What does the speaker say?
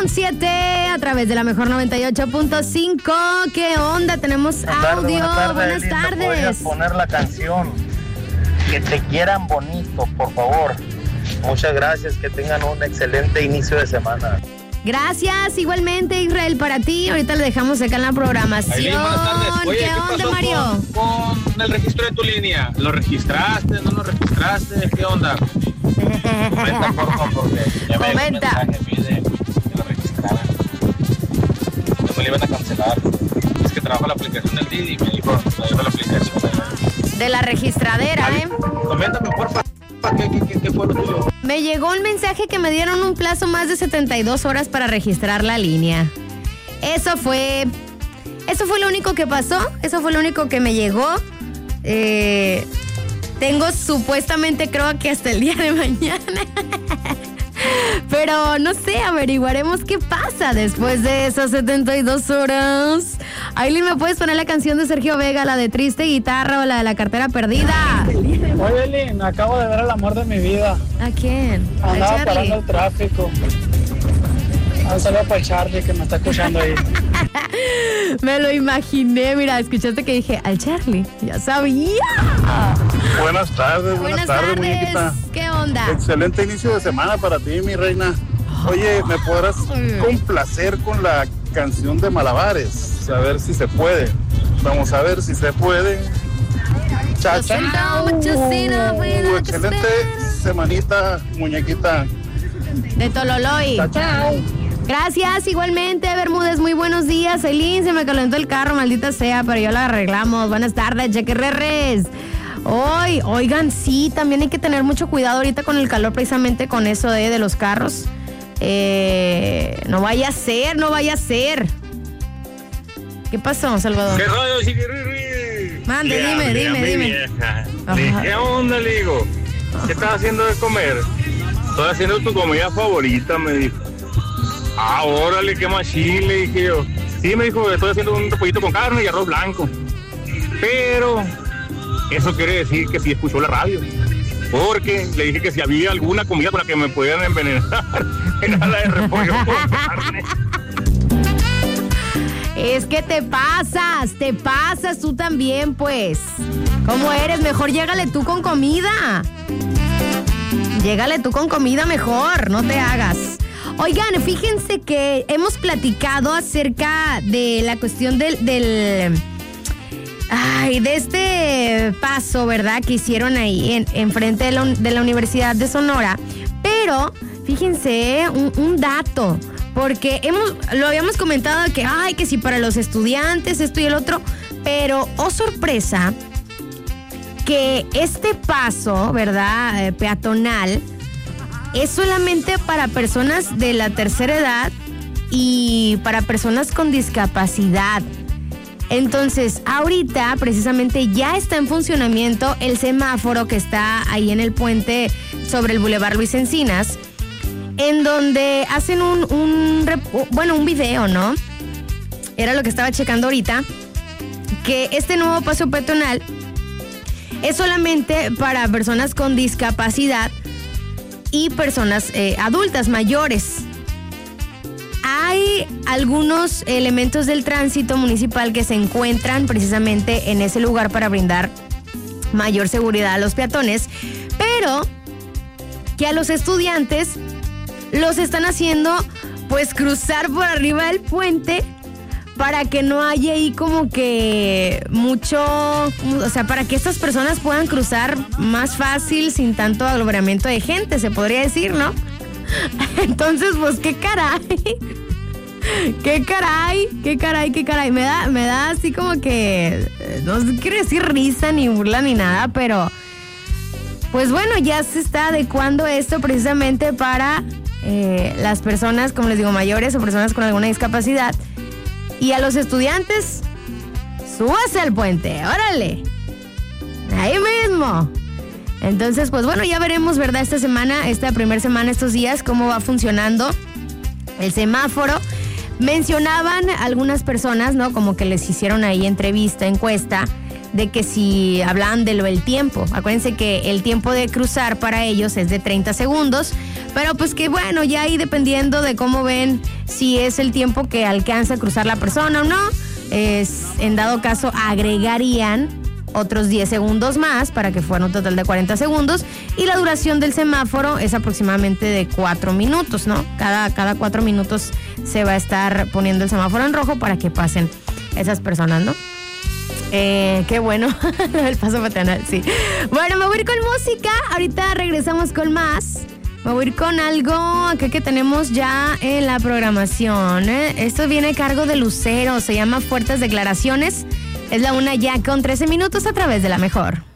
7 a través de la mejor 98.5. ¿Qué onda? Tenemos audio. Buenas tardes. ¿Podrías poner la canción Que te quieran bonito, por favor? Muchas gracias, que tengan un excelente inicio de semana. Gracias, igualmente, Israel, para ti. Ahorita le dejamos acá en la programación. Ailín, buenas tardes. Oye, ¿qué onda, pasó Mario? con el registro de tu línea? ¿Lo registraste? ¿No lo registraste? ¿Qué onda? Comenta, por favor, porque ya me llegó un mensaje de que lo registrara. No me lo iban a cancelar. Es que trabajo la aplicación del Didi y me dijo, me dio la aplicación. De la registradera, ¿eh? Coméntame, porfa. ¿Qué fue lo tuyo? Me llegó un mensaje que me dieron un plazo más de 72 horas para registrar la línea. Eso fue lo único que pasó. Eso fue lo único que me llegó. Tengo supuestamente, creo que hasta el día de mañana. Pero no sé, averiguaremos qué pasa después de esas 72 horas. Ailín, ¿me puedes poner la canción de Sergio Vega, la de Triste Guitarra o la de La Cartera Perdida? Oye, Ailín, acabo de ver el amor de mi vida. ¿A quién? Andaba parando el tráfico. Un saludo para Charlie, que me está escuchando ahí. Me lo imaginé, mira, escuchaste que dije, al Charlie, ya sabía. Buenas tardes, muñequita. ¿Qué onda? Excelente inicio de semana para ti, mi reina. Oye, ¿me podrás complacer con la canción de Malabares? A ver si se puede. Vamos a ver si se puede. Chao, chao. Excelente semanita, muñequita. De Tololoy. Chao, chao. Gracias, igualmente, Bermúdez, muy buenos días. Ailín, se me calentó el carro, maldita sea, pero ya lo arreglamos. Buenas tardes, Chequerreres. Oigan, sí, también hay que tener mucho cuidado ahorita con el calor, precisamente con eso de los carros. No vaya a ser. ¿Qué pasó, Salvador? ¿Qué rollo, Chiquirri? Mande, dime. ¿Qué onda, le digo? ¿Qué estás haciendo de comer? Estoy haciendo tu comida favorita, me dijo. Ah, órale, qué machín, le dije yo. Sí, me dijo, estoy haciendo un pollito con carne y arroz blanco. Pero eso quiere decir que sí escuchó la radio. Porque le dije que si había alguna comida para que me pudieran envenenar, era la de repollo con carne. Es que te pasas tú también, pues. ¿Cómo eres? Mejor llégale tú con comida. Llégale tú con comida mejor, no te hagas. Oigan, fíjense que hemos platicado acerca de la cuestión de este paso, ¿verdad? Que hicieron ahí enfrente de la Universidad de Sonora. Pero, fíjense, un dato. Porque lo habíamos comentado que si para los estudiantes, esto y el otro. Pero, oh sorpresa, que este paso, ¿verdad? Peatonal, es solamente para personas de la tercera edad y para personas con discapacidad. Entonces, ahorita precisamente ya está en funcionamiento el semáforo que está ahí en el puente sobre el Boulevard Luis Encinas, en donde hacen un video, ¿no? Era lo que estaba checando ahorita, que este nuevo paso peatonal es solamente para personas con discapacidad y personas adultas, mayores. Hay algunos elementos del tránsito municipal que se encuentran precisamente en ese lugar para brindar mayor seguridad a los peatones, pero que a los estudiantes los están haciendo pues cruzar por arriba del puente para que no haya ahí como que mucho, o sea, para que estas personas puedan cruzar más fácil sin tanto aglomeramiento de gente, se podría decir, ¿no? Entonces, pues, qué caray. Me da así como que, no quiero decir risa ni burla ni nada, pero pues bueno, ya se está adecuando esto precisamente para las personas, como les digo, mayores o personas con alguna discapacidad. Y a los estudiantes, súbase al puente, órale, ahí mismo. Entonces, pues bueno, ya veremos, ¿verdad? Esta primera semana, estos días, cómo va funcionando el semáforo. Mencionaban algunas personas, ¿no? Como que les hicieron ahí encuesta, de que si hablaban de lo del tiempo. Acuérdense que el tiempo de cruzar para ellos es de 30 segundos, pero pues que bueno, ya ahí dependiendo de cómo ven si es el tiempo que alcanza a cruzar la persona o no. En dado caso, agregarían otros 10 segundos más para que fuera un total de 40 segundos. Y la duración del semáforo es aproximadamente de 4 minutos, ¿no? Cada 4 minutos se va a estar poniendo el semáforo en rojo para que pasen esas personas, ¿no? Qué bueno, el paso peatonal, sí. Bueno, me voy a ir con música. Ahorita regresamos con más. Me voy a ir con algo acá que tenemos ya en la programación. Esto viene a cargo de Lucero. Se llama Fuertes Declaraciones. Es la 1 ya con 13 minutos a través de La Mejor.